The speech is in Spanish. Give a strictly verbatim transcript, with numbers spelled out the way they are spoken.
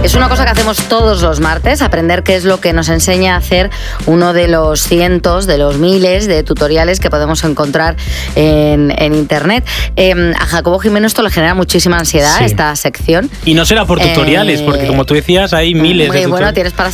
Es una cosa que hacemos todos los martes, aprender qué es lo que nos enseña a hacer uno de los cientos, de los miles de tutoriales que podemos encontrar en, en internet. Eh, a Jacobo Jimeno esto le genera muchísima ansiedad, sí. esta sección. Y no será por tutoriales, eh, porque como tú decías, hay miles de tutoriales. Bueno, tienes para